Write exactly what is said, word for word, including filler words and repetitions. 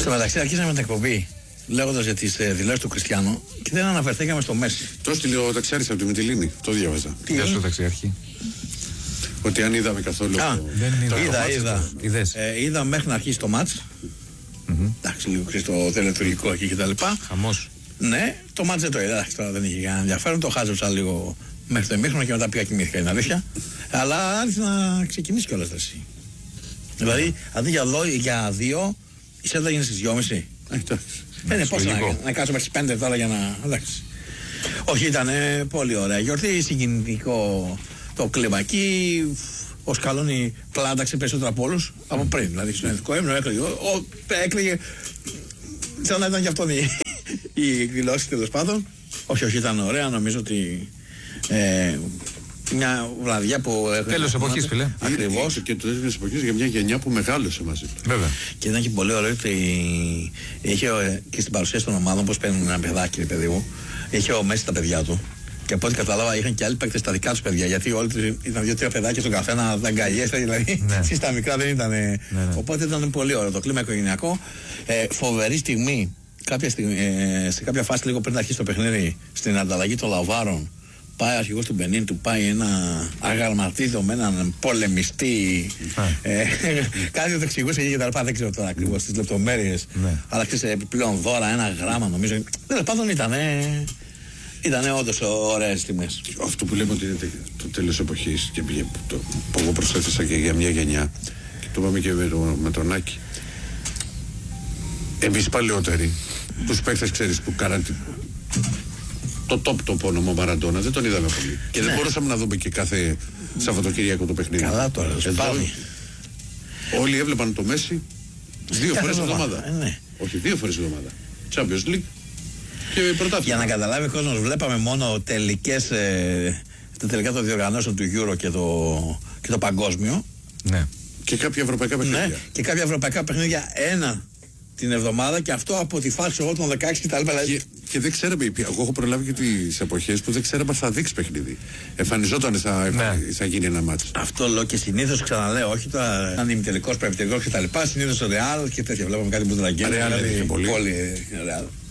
Στο μεταξύ, αρχίσαμε την εκπομπή λέγοντας για τις ε, δηλώσεις του Κριστιανού και δεν αναφερθήκαμε στο Μέση. Το έστειλε ο ταξιάρχης από τη Μυτιλήνη. Το διάβαζα. Τι είναι το ταξιάρχη? Ότι αν είδαμε καθόλου. Α, το... δεν το είδα, είδα. είδα. Είδες. Ε, είδα μέχρι να αρχίσει το μάτς. Mm-hmm. Εντάξει, λίγο στο τελετουργικό εκεί κτλ. Χαμός. Ναι, το μάτς δεν το είδα. Εντάξει, τώρα δεν είχε κανένα ενδιαφέρον. Το χάζεψα λίγο μέχρι το ημίχρονο και μετά πήγα κοιμήθηκα. Είναι αλήθεια. Αλλά άρχισε να ξεκινήσει κιόλας εσύ. Δηλαδή, αντί για, δω, για δύο, η σέντα γίνει στις δυόμιση. Δεν είναι πώς να, να κάτσω μέχρι τις πέντε τώρα για να. Εντάξει. Όχι, ήταν πολύ ωραία γιορτή, συγκινητικό το κλίμα εκεί. Ο Σκαλόνι πλάνταξε περισσότερα από όλους από πριν. Δηλαδή, στον εθνικό έμεινο έκλαιγε. Έκλαιγε. Σαν να ήταν και αυτόν η, η εκδηλώση τέλος πάντων. Όχι, όχι, ήταν ωραία. Νομίζω ότι. Ε, μια βραδιά που. Τέλος εποχής, φίλε. Ακριβώς. Και το τέλος εποχής για μια γενιά που μεγάλωσε μαζί του. Βέβαια. Και ήταν και πολύ ωραίο ότι είχε και στην παρουσίαση των ομάδων, όπως παίρνουν ένα παιδάκι, παιδί μου, είχε ο Μέση τα παιδιά του. Και από ό,τι κατάλαβα, είχαν και άλλοι παίκτες τα δικά τους παιδιά. Γιατί όλοι ήταν δύο-τρία παιδάκια στον καθένα, δαγκαλιές, δηλαδή. Ναι. Εσείς τα μικρά δεν ήταν. Ναι, ναι. Οπότε ήταν πολύ ωραίο το κλίμα οικογενειακό. Ε, φοβερή στιγμή, κάποια στιγμή ε, σε κάποια φάση λίγο πριν να αρχίσει το παιχνίδι, στην ανταλλαγή των λαβάρων. Πάει ο αρχηγός του Μπενίν, του πάει ένα αγαλματίδιο με έναν πολεμιστή. ε, κάτι το εξηγούσε και τα λοιπά. Δεν ξέρω τώρα ακριβώς τις λεπτομέρειες. Ναι. Αλλά ξέρεις, επιπλέον δώρα, ένα γράμμα νομίζω. Τέλος πάντων ήταν. Ήταν όντως ωραίες στιγμές. Αυτό που λέμε ότι είναι το τέλος εποχής και το, που εγώ προσέθεσα και για μια γενιά. Και το είπαμε και με, το, με τον Άκη. Εμείς παλαιότεροι, τους παίκτες ξέρεις που κάναν το top το όνομα Μαραντόνα, δεν τον είδαμε πολύ. Και δεν ναι. μπορούσαμε να δούμε και κάθε Σαββατοκύριακο το παιχνίδι. Καλά τώρα, σπάνι. Όλοι έβλεπαν το Μέση δύο φορές την εβδομάδα. Ε, ναι. Όχι, δύο φορές την εβδομάδα. Champions League και πρωτάθλημα. Για να καταλάβει ο κόσμος, βλέπαμε μόνο τελικές, ε, τα τελικά των διοργανώσεων του Euro και το, και το παγκόσμιο. Ναι. Και κάποια ευρωπαϊκά παιχνίδια. Ναι, και κάποια ευρωπαϊκά παιχνίδια ένα την εβδομάδα και αυτό από τη φάση εγώ των δεκαέξι και τα λοιπά. Και, και δεν ξέραμε, εγώ έχω προλάβει και τις εποχές που δεν ξέραμε θα δείξει παιχνίδι. Εμφανιζόταν θα, ναι. θα γίνει ένα μάτσο. Αυτό λέω και συνήθως ξαναλέω, όχι τώρα αν είμαι τελικός, πρέπει τελικός και τα λοιπά. Συνήθως ο Ρεάλ και τέτοια. Βλέπαμε κάτι που τραγγέλνει. Ρεάλ πολύ. Πολύ Ρεάλ.